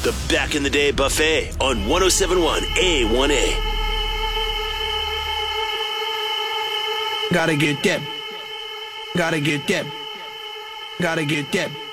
The Back in the Day Buffet on 1071 A1A. Gotta get that. Gotta get that. Gotta get that.